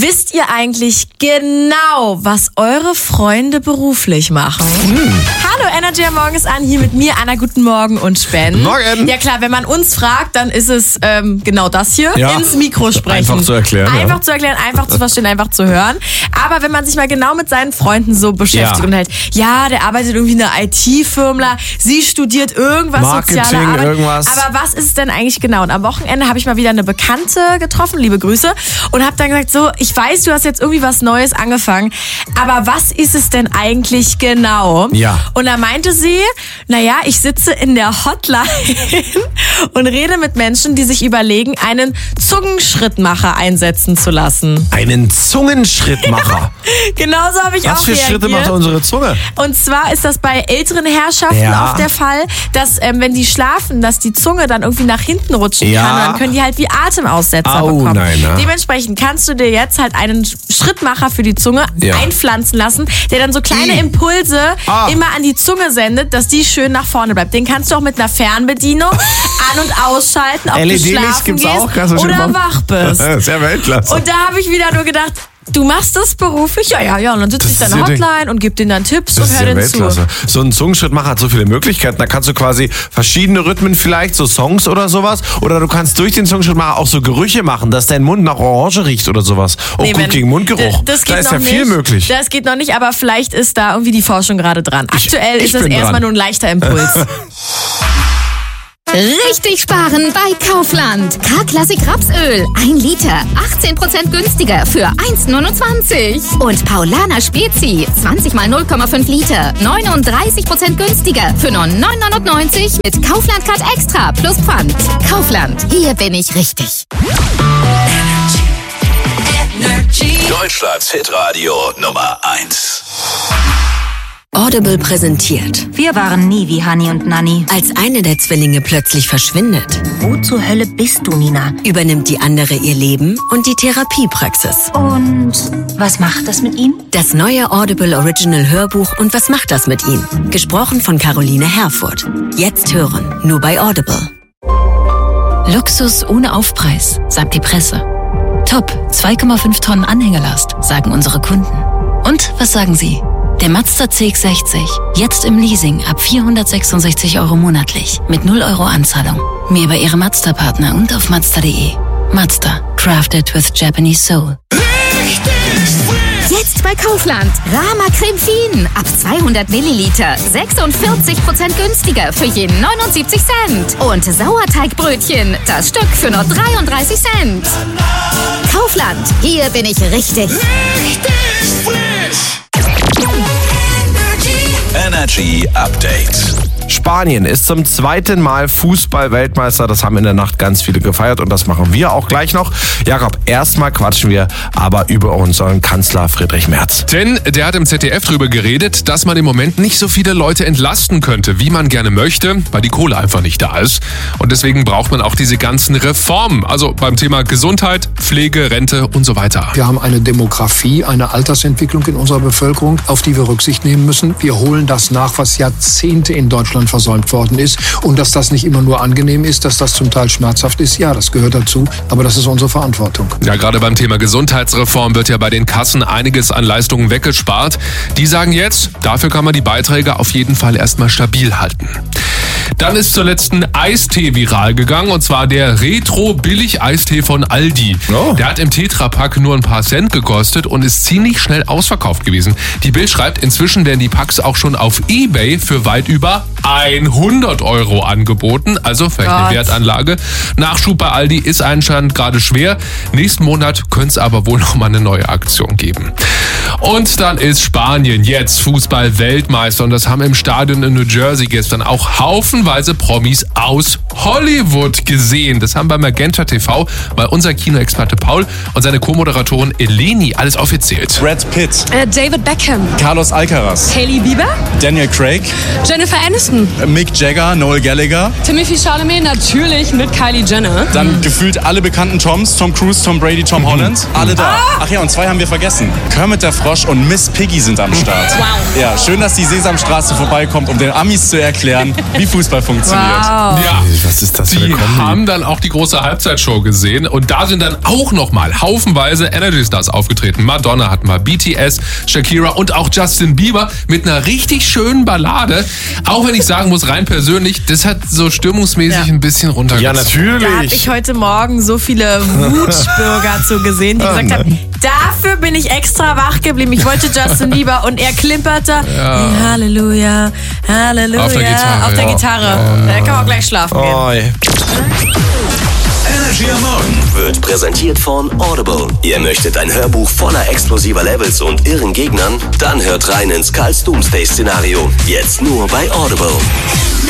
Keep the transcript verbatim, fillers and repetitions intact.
Wisst ihr eigentlich genau, was eure Freunde beruflich machen? Hm. Hallo, Energy am Morgen ist an, hier mit mir, Anna, guten Morgen und Ben. Morgen. Ja klar, wenn man uns fragt, dann ist es ähm, genau das hier, ja. ins Mikro sprechen. Einfach zu erklären. Einfach ja. zu erklären, einfach zu verstehen, einfach zu hören. Aber wenn man sich mal genau mit seinen Freunden so beschäftigt ja. und halt, ja, der arbeitet irgendwie in einer I T-Firma, sie studiert irgendwas Marketing, soziale Arbeit. irgendwas. Aber was ist es denn eigentlich genau? Und am Wochenende habe ich mal wieder eine Bekannte getroffen, liebe Grüße, und habe dann gesagt, so, ich weiß, du hast jetzt irgendwie was Neues angefangen, aber was ist es denn eigentlich genau? Ja. Und da meinte sie, naja, ich sitze in der Hotline und rede mit Menschen, die sich überlegen, einen Zungenschrittmacher einsetzen zu lassen. Einen Zungenschrittmacher? Genauso habe ich Was auch für reagiert. Schritte macht unsere Zunge? Und zwar ist das bei älteren Herrschaften Ja. oft der Fall, dass ähm, wenn die schlafen, dass die Zunge dann irgendwie nach hinten rutschen Ja. kann. Und dann können die halt wie Atemaussetzer Au, bekommen. nein, ne? Dementsprechend kannst du dir jetzt halt einen Schrittmacher für die Zunge Ja. einpflanzen lassen, der dann so kleine I. Impulse Ah. immer an die Zunge sendet, dass die schön nach vorne bleibt. Den kannst du auch mit einer Fernbedienung an- und ausschalten, ob L E du D-Licht schlafen gibt's gehst auch, kannst du schön oder machen. wach bist. Das ist ja Weltklasse. Und da habe ich wieder nur gedacht, du machst das beruflich? Ja, ja, ja. Und dann sitze ich Das in ist der ja Hotline und gebe denen dann Tipps Das und ist höre ja denen zu. Weltklasse. So ein Zungenschrittmacher hat so viele Möglichkeiten. Da kannst du quasi verschiedene Rhythmen vielleicht, so Songs oder sowas. Oder du kannst durch den Zungenschrittmacher auch so Gerüche machen, dass dein Mund nach Orange riecht oder sowas. Auch Nee, gut wenn- gegen Mundgeruch. Das geht da ist noch ja viel nicht. möglich. Das geht noch nicht, aber vielleicht ist da irgendwie die Forschung gerade dran. Aktuell ich ist das bin erstmal dran. nur ein leichter Impuls. Richtig sparen bei Kaufland. K-Klassik Rapsöl. ein Liter. achtzehn Prozent günstiger für eins neunundzwanzig. Und Paulaner Spezi. zwanzig mal null Komma fünf Liter. neununddreißig Prozent günstiger für nur neun neunundneunzig mit Kaufland Card Extra plus Pfand. Kaufland. Hier bin ich richtig. Deutschlands Hitradio Nummer eins. Audible präsentiert. Wir waren nie wie Hani und Nanni. Als eine der Zwillinge plötzlich verschwindet, Wo zur Hölle bist du, Nina? übernimmt die andere ihr Leben und die Therapiepraxis. Und was macht das mit ihm? Das neue Audible Original Hörbuch und was macht das mit ihm? Gesprochen von Caroline Herfurth. Jetzt hören, nur bei Audible. Luxus ohne Aufpreis, sagt die Presse. Top, zwei Komma fünf Tonnen Anhängerlast, sagen unsere Kunden. Und was sagen Sie? Der Mazda C X sechzig, jetzt im Leasing ab vierhundertsechsundsechzig Euro monatlich, mit null Euro Anzahlung. Mehr bei Ihrem Mazda-Partner und auf mazda punkt de. Mazda, crafted with Japanese soul. Jetzt bei Kaufland. Rama Creme Fien. Ab zweihundert Milliliter. sechsundvierzig Prozent günstiger für je neunundsiebzig Cent. Und Sauerteigbrötchen. Das Stück für nur dreiunddreißig Cent. Kaufland. Hier bin ich richtig. Energy Update. Spanien ist zum zweiten Mal Fußball-Weltmeister. Das haben in der Nacht ganz viele gefeiert und das machen wir auch gleich noch. Jakob, erstmal quatschen wir aber über unseren Kanzler Friedrich Merz. Denn der hat im Z D F drüber geredet, dass man im Moment nicht so viele Leute entlasten könnte, wie man gerne möchte, weil die Kohle einfach nicht da ist. Und deswegen braucht man auch diese ganzen Reformen. Also beim Thema Gesundheit, Pflege, Rente und so weiter. Wir haben eine Demografie, eine Altersentwicklung in unserer Bevölkerung, auf die wir Rücksicht nehmen müssen. Wir holen das nach, was Jahrzehnte in Deutschland versäumt worden ist. Und dass das nicht immer nur angenehm ist, dass das zum Teil schmerzhaft ist, ja, das gehört dazu. Aber das ist unsere Verantwortung. Ja, gerade beim Thema Gesundheitsreform wird ja bei den Kassen einiges an Leistungen weggespart. Die sagen jetzt, dafür kann man die Beiträge auf jeden Fall erstmal stabil halten. Dann ist zuletzt ein Eistee viral gegangen, und zwar der Retro-Billig-Eistee von Aldi. Oh. Der hat im Tetrapack nur ein paar Cent gekostet und ist ziemlich schnell ausverkauft gewesen. Die Bild schreibt, inzwischen werden die Packs auch schon auf eBay für weit über hundert Euro angeboten. Also vielleicht eine Gott. Wertanlage. Nachschub bei Aldi ist anscheinend gerade schwer. Nächsten Monat könnte es aber wohl noch mal eine neue Aktion geben. Und dann ist Spanien jetzt Fußball-Weltmeister, und das haben im Stadion in New Jersey gestern auch haufenweise Promis aus Hollywood gesehen. Das haben bei Magenta T V mal unser Kinoexperte Paul und seine Co-Moderatorin Eleni alles aufgezählt. Brad Pitt, Äh, David Beckham, Carlos Alcaraz, Hailey Bieber, Daniel Craig, Jennifer Aniston, Mick Jagger, Noel Gallagher, Timothy Chalamet, natürlich mit Kylie Jenner. dann gefühlt alle bekannten Toms, Tom Cruise, Tom Brady, Tom Holland, alle da. Ach ja, und zwei haben wir vergessen. Kermit der Frosch und Miss Piggy sind am Start. Wow. Ja, schön, dass die Sesamstraße vorbeikommt, um den Amis zu erklären, wie Fußball Fußball funktioniert. Wow. Ja, Was ist das für eine die Kombi? haben dann auch die große Halbzeitshow gesehen und da sind dann auch nochmal haufenweise Energy Stars aufgetreten. Madonna hatten wir, B T S, Shakira und auch Justin Bieber mit einer richtig schönen Ballade. Auch wenn ich sagen muss, rein persönlich, das hat so stimmungsmäßig Ja. ein bisschen runtergezogen. Ja, Da habe natürlich. ich heute Morgen so viele Wutbürger zu gesehen, die gesagt haben, dafür bin ich extra wach geblieben. Ich wollte Justin Bieber und er klimperte. Hey, Halleluja, Halleluja. Auf der Gitarre, Auf der ja. Gitarre. Da kann man auch gleich schlafen gehen. Oi. Energy am Morgen wird präsentiert von Audible. Ihr möchtet ein Hörbuch voller explosiver Levels und irren Gegnern? Dann hört rein ins Karls Doomsday-Szenario. Jetzt nur bei Audible.